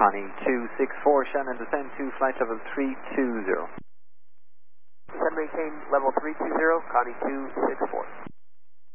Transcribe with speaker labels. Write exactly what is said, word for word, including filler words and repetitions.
Speaker 1: Connie two six four, Shannon descend to flight level three two zero.
Speaker 2: Descend maintain level three two zero, Connie two six four.